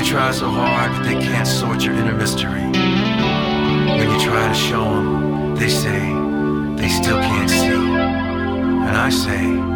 try so hard, but they can't sort your inner mystery. When you try to show them, they say they still can't see. And I say,